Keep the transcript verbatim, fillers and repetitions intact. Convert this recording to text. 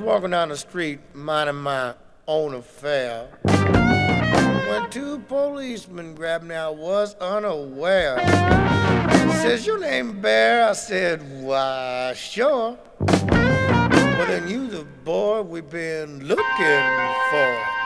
walking down the street, minding my own affair, when two policemen grabbed me. I was unaware. Says, your name Bear? I said, why, sure. Well, then you the boy we've been looking for.